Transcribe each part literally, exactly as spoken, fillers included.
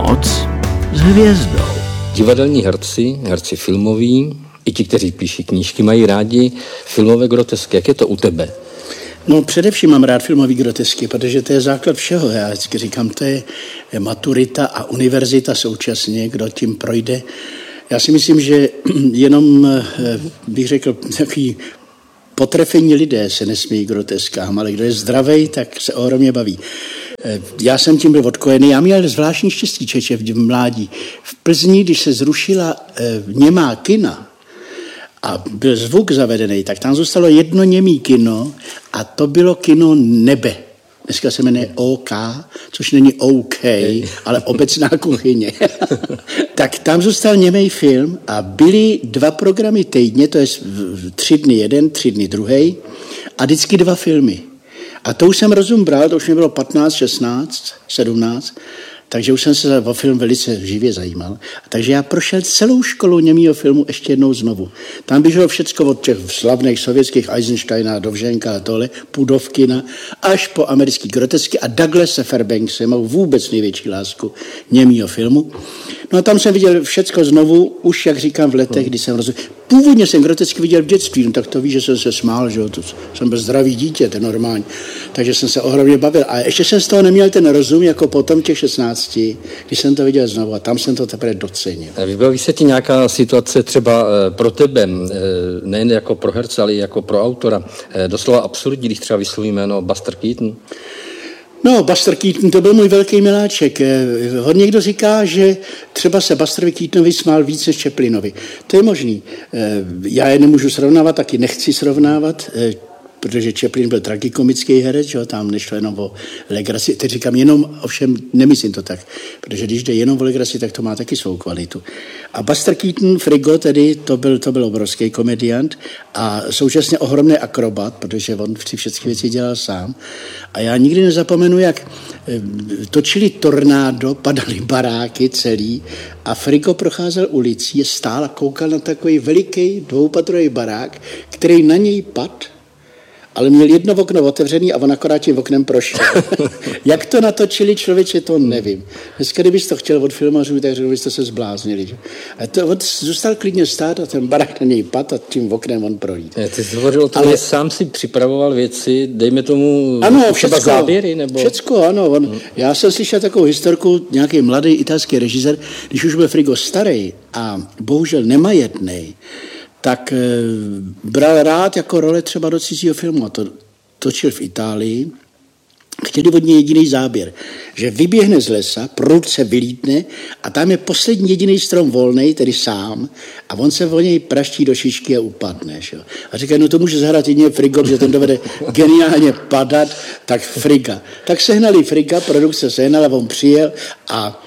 Noc s hvězdou. Divadelní herci, herci filmoví, i ti, kteří píší knížky, mají rádi filmové grotesky. Jak je to u tebe? No především mám rád filmový grotesky, protože to je základ všeho. Já vždycky říkám, to je maturita a univerzita současně, kdo tím projde. Já si myslím, že jenom, bych řekl, takový potrefení lidé se nesmějí groteskám, ale kdo je zdravej, tak se ohromně baví. Já jsem tím byl odkojený. Já měl zvláštní štěstí, čeče, v mládí. V Plzni, když se zrušila němá kina a byl zvuk zavedený, tak tam zůstalo jedno němý kino a to bylo kino Nebe. Dneska se jmenuje O K, což není OK, ale obecná kuchyně. Tak tam zůstal němej film a byly dva programy týdně, to je tři dny jeden, tři dny druhý, a vždycky dva filmy. A to už jsem rozum bral, to už mě bylo patnáct, šestnáct, sedmnáct, takže už jsem se o film velice živě zajímal. Takže já prošel celou školu němýho filmu ještě jednou znovu. Tam běželo všecko od těch slavných sovětských Eisensteina, Dovženka a tohle, Pudovkina, až po americký grotesky a Douglase Fairbankse, mám vůbec největší lásku němýho filmu. No a tam jsem viděl všecko znovu, už jak říkám v letech, kdy jsem rozuměl. Původně jsem grotesky viděl v dětství, no tak to víš, že jsem se smál, že jo, to jsem byl zdravý dítě, to je normální. Takže jsem se ohromně bavil. A ještě jsem z toho neměl ten rozum, jako potom těch šestnácti, když jsem to viděl znovu a tam jsem to teprve docenil. Vybaví se ti nějaká situace třeba pro tebe, nejen jako pro herce, ale i jako pro autora, doslova absurdní, když třeba vysloví jméno Buster Keaton? No, Buster Keaton, to byl můj velký miláček. On někdo říká, že třeba se Busterovi Keatonovi smál víc než Chaplinovi. To je možný. Já je nemůžu srovnávat, taky nechci srovnávat, protože Chaplin byl tragikomický herec, jo, tam nešlo jenom o legraci. Teď říkám jenom, ovšem nemyslím to tak, protože když jde jenom o legraci, tak to má taky svou kvalitu. A Buster Keaton, Frigo, tedy, to byl, to byl obrovský komediant a současně ohromný akrobat, protože on si všechny věci dělal sám. A já nikdy nezapomenu, jak točili tornádo, padaly baráky celý a Frigo procházel ulicí, stál a koukal na takový veliký dvoupatrový barák, který na něj padl, ale měl jedno okno otevřený a on akorát tím oknem prošel. Jak to natočili člověče, to nevím. Dneska, kdybys to chtěl od filmařů, tak byste se zbláznili. Že? A to on zůstal klidně stát a ten barák na něj padl a tím oknem on projít. Ty jsi hovořil o tom, ale... že sám si připravoval věci, dejme tomu ano, třeba všecko, záběry? Nebo... Všecko, ano. On, hmm. Já jsem slyšel takovou historku, nějaký mladý italský režisér, když už byl Frigo starý a bohužel nemajetný, tak e, bral rád jako role třeba do cizího filmu a to točil v Itálii. Chtěli od něj jediný záběr, že vyběhne z lesa, prudce vylítne a tam je poslední jediný strom volnej, tedy sám, a on se o něj praští do šišky a upadne. Šo? A říká, no to může zahrát jedině Frigo, že ten dovede geniálně padat, tak Friga. Tak sehnali Friga, produkce sehnala, on přijel a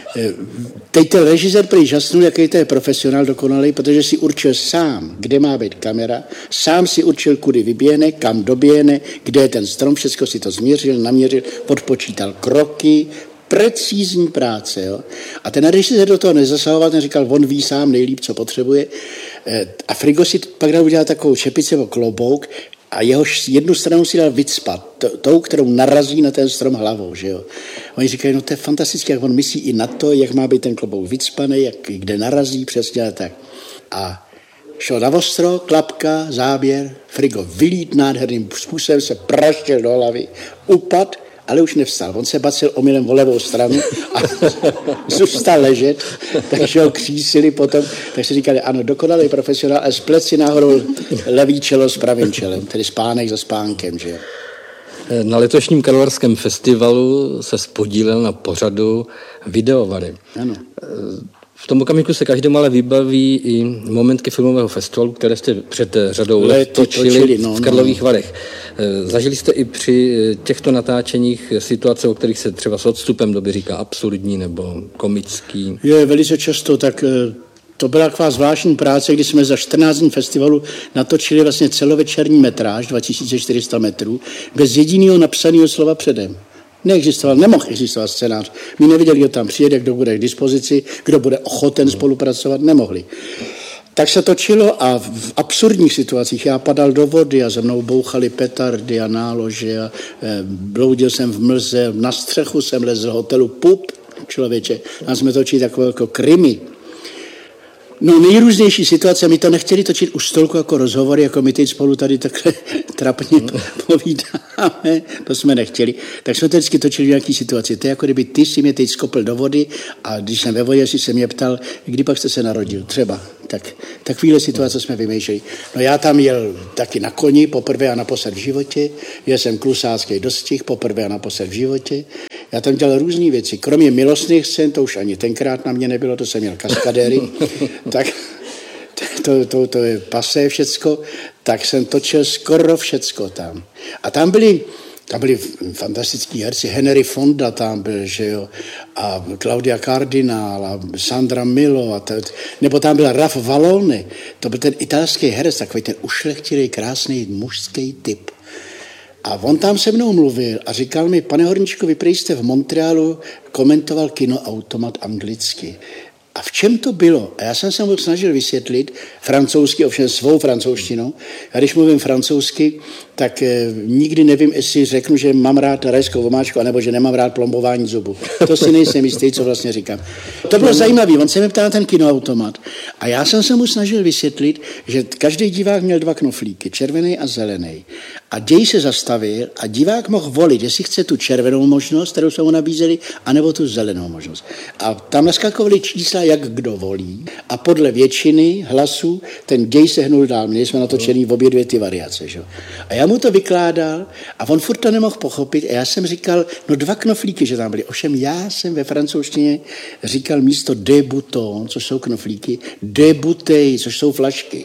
teď ten režisér prý žasnul, jaký to je profesionál dokonalý, protože si určil sám, kde má být kamera, sám si určil, kudy vyběhne, kam doběhne, kde je ten strom, všechno si to změřil, naměřil, odpočítal kroky, precízní práce. Jo? A ten režisér do toho nezasahoval, ten říkal, on ví sám nejlíp, co potřebuje. A Frigo si pak dal udělat takovou čepici o klobouk, a jeho jednu stranu si dal vycpat, tou, kterou narazí na ten strom hlavou. Že jo? Oni říkají, no to je fantastické, jak on myslí i na to, jak má být ten klobouk vycpaný, jak, kde narazí přesně a tak. A šel na ostro, klapka, záběr, Frigo vylít nádherným způsobem, se praštil do hlavy, upad, ale už nevstal. On se bacil omylem o levou stranu a zůstal ležet, takže ho křísili potom. Tak si říkali, ano, dokonalý profesionál, a splet si náhodou levý čelo s pravým čelem, tedy spánek za spánkem. Že? Na letošním Karlovarském festivalu se podílel na pořadu Videovary. Ano. V tom okamžiku se každému ale vybaví i momentky filmového festivalu, které jste před řadou let točili, točili no, v Karlových no. Varech. Zažili jste i při těchto natáčeních situace, o kterých se třeba s odstupem doby říká absurdní nebo komický? Je velice často, tak to byla taková zvláštní práce, kdy jsme za čtrnáct dní festivalu natočili vlastně celovečerní metráž, dva tisíce čtyři sta metrů, bez jediného napsaného slova předem. Neexistoval, nemohl existovat scénář. My nevěděli, kdo tam přijede, kdo bude k dispozici, kdo bude ochoten spolupracovat, nemohli. Tak se točilo a v absurdních situacích já padal do vody a ze mnou bouchaly petardy a nálože a bloudil jsem v mlze, na střechu jsem lezl hotelu Pup člověče. Tam jsme točili takové jako krimi. No nejrůznější situace, my to nechtěli točit u stolku jako rozhovory, jako my teď spolu tady takhle trapně povídáme, to jsme nechtěli. Tak jsme to vždycky točili v nějaké situaci. To je jako kdyby ty si mě teď skopil do vody a když jsem ve vodě, si se mě ptal, kdy pak jste se narodil, třeba. Tak takovýhle situace jsme vymýšleli. No já tam jel taky na koni, poprvé a naposled v životě, jel jsem klusácký dostih, poprvé a naposled v životě. Já tam dělal různé věci, kromě milostných scén, to už ani tenkrát na mě nebylo, to jsem měl kaskadéry, tak to, to, to je pasé všecko, tak jsem točil skoro všecko tam. A tam byli, tam byli fantastický herci, Henry Fonda tam byl, že jo, a Claudia Cardinal a Sandra Milo, a to, nebo tam byl Ralph Valone, to byl ten italský herec, takový ten ušlechtilý, krásný mužský typ. A on tam se mnou mluvil a říkal mi, pane Horníčku, vy prý jste v Montrealu komentoval kinoautomat anglicky. A v čem to bylo? A já jsem se mu snažil vysvětlit francouzsky, ovšem svou francouzštinou. A když mluvím francouzsky, tak eh, nikdy nevím, jestli řeknu, že mám rád rajskou omáčku, anebo že nemám rád plombování zubu. To si nejsem jistý, co vlastně říkám. To bylo zajímavé, on se mi ptal na ten kinoautomat. A já jsem se mu snažil vysvětlit, že každý divák měl dva knoflíky, červený a zelený. A děj se zastavil a divák mohl volit, jestli chce tu červenou možnost, kterou jsme mu nabízeli, anebo tu zelenou možnost. A tam naskakovali čísla, jak kdo volí. A podle většiny hlasů ten děj se hnul dál. Měli jsme natočený v obě dvě ty variace. Že? A já mu to vykládal a on furt to nemohl pochopit. A já jsem říkal, no dva knoflíky, že tam byly. Ovšem já jsem ve francouzštině říkal místo de bouton, což jsou knoflíky, de bouteille, což jsou flašky.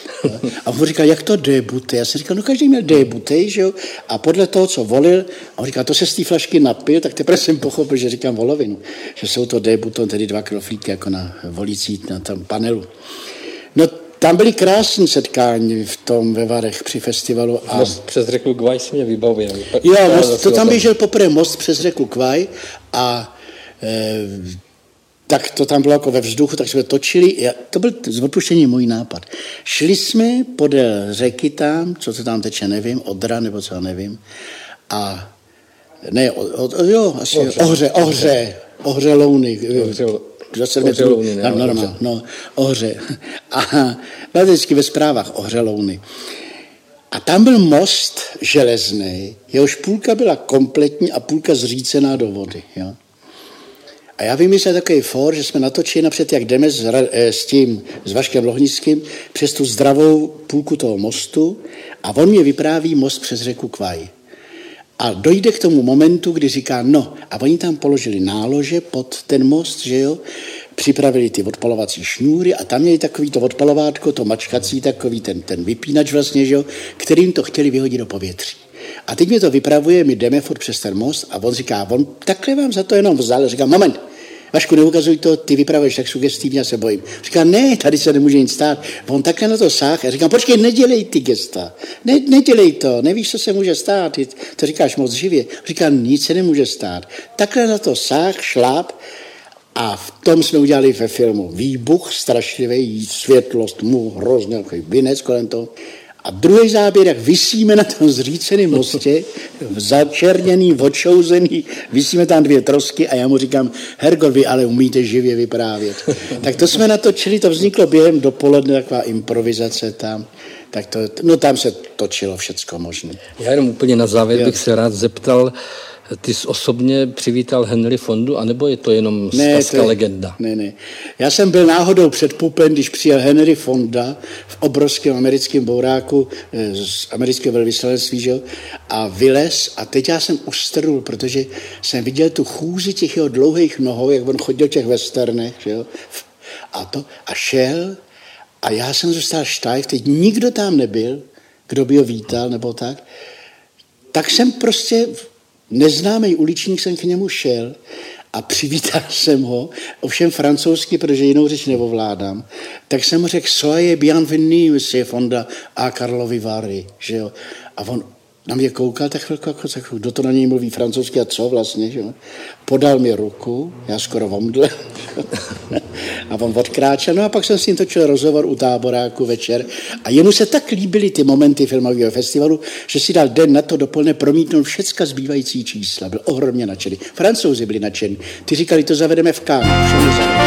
A on říkal, jak to debutej? Já jsem říkal, no každý měl debutej, že jo? A podle toho, co volil, a on říkal, to se z té flašky napil, tak teprve jsem pochopil, že říkám volovinu. Že jsou to debuton, tedy dva knoflíky jako na volící, na tom panelu. No tam byly krásné setkání v tom ve Varech při festivalu. A... Most přes řeku Kvaj si mě vybavil. Jo, most, to tam běžel poprvé most přes řeku Kvaj a e, tak to tam bylo jako ve vzduchu, tak jsme točili. To byl z odpuštění můj nápad. Šli jsme podél řeky tam, co to tam teče, nevím, Odra nebo co, nevím. A ne, o, o, jo, asi ohře, ohře, ohře, ohře louny. Ohře, ohře louny, ne, no, no, no, ohře. A vždycky ve zprávách ohře louny. A tam byl most železný, jehož půlka byla kompletní a půlka zřícená do vody, jo. A já vymyslel takový for, že jsme natočili napřed, jak jdeme s, s tím, s Vaškem Lohnickým přes tu zdravou půlku toho mostu a on mě vypráví most přes řeku Kvaj. A dojde k tomu momentu, kdy říká, no, a oni tam položili nálože pod ten most, že jo, připravili ty odpalovací šňůry a tam měli takový to odpalovátko, to mačkací, takový ten, ten vypínač vlastně, že jo, kterým to chtěli vyhodit do povětří. A teď mi to vypravuje, my jdeme furt přes ten most a on říká, on takhle vám za to jenom vzal. Říká, moment, Vašku, neukazuj to, ty vypravuješ tak sugestivně, já se bojím. Říká, ne, tady se nemůže nic stát. On takhle na to sáh a říká, počkej, nedělej ty gesta, ne, nedělej to, nevíš, co se může stát, to říkáš moc živě. Říká, nic se nemůže stát. Takhle na to sáh, šláp a v tom jsme udělali ve filmu výbuch, strašlivý, světlost, mu hrozně, vinec kolem toho. A druhý záběr, jak visíme na tom zříceném mostě, začerněný, odšouzený, visíme tam dvě trosky a já mu říkám, Hergot, vy ale umíte živě vyprávět. Tak to jsme natočili, to vzniklo během dopoledne, taková improvizace tam. Tak to, no tam se točilo všecko možné. Já jenom úplně na závěr jo. bych se rád zeptal, ty jsi osobně přivítal Henry Fondu, anebo je to jenom zkazka ne, legenda? Ne, ne. Já jsem byl náhodou před pupem, když přijel Henry Fonda v obrovském americkém bouráku z amerického velvyslanectví, že? A vylez a teď já jsem ustrnul, protože jsem viděl tu chůzi těch jeho dlouhých nohou, jak on chodil v těch westernech, že? A to a šel a já jsem zůstal štajf, teď nikdo tam nebyl, kdo by ho vítal nebo tak. Tak jsem prostě neznámý uličník jsem k němu šel a přivítal jsem ho, ovšem francouzsky, protože jinou řeč neovládám, tak jsem mu řekl, soyez bienvenue, monsieur Fonda a Karlovy Vary, že jo. A on na mě koukal tak chvilku, jako, tak, kdo to na něj mluví francouzsky a co vlastně, že jo. Podal mi ruku, já skoro omdlel. A A on odkráčel, no a pak jsem s ním točil rozhovor u Táboráku večer a jemu se tak líbily ty momenty filmového festivalu, že si dal den na to dopoledne promítnul všecka zbývající čísla. Byl ohromně nadšený. Francouzi byli nadšení. Ty říkali, to zavedeme v Cannes.